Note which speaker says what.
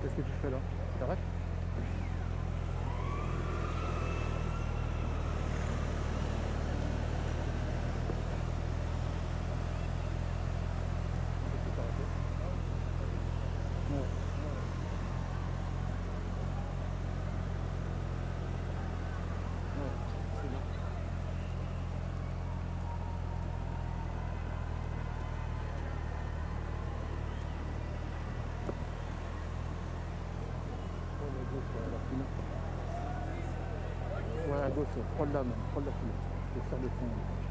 Speaker 1: Qu'est-ce que tu fais là? Tu t'arrêtes? Tu peux t'arrêter. Ouais. Ouais, c'est bon. Ouais, à gauche, la fenêtre. Ouais, à gauche, prends la main, prends la fenêtre. Et sors de fond.